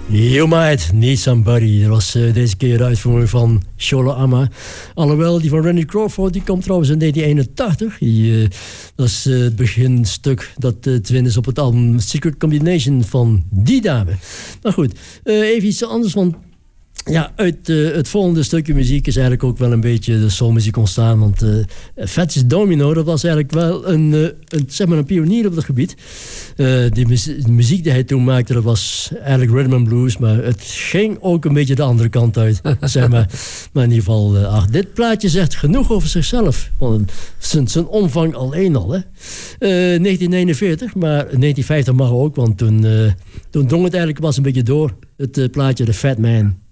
You Might Need Somebody. Dat was deze keer de uitvoering van Shola Ama. Alhoewel, die van Randy Crawford, die komt trouwens in 1981. Dat is het beginstuk dat te vinden is op het album Secret Combination van die dame. Maar goed, even iets anders, want ja, uit het volgende stukje muziek is eigenlijk ook wel een beetje de soulmuziek ontstaan. Want Fats Domino, dat was eigenlijk wel een pionier op dat gebied. De muziek die hij toen maakte, dat was eigenlijk rhythm and blues. Maar het ging ook een beetje de andere kant uit, zeg maar. Maar in ieder geval, dit plaatje zegt genoeg over zichzelf. Want zijn omvang alleen al, hè. 1949, maar 1950 mag ook, want toen drong het eigenlijk pas een beetje door. Het plaatje The Fat Man.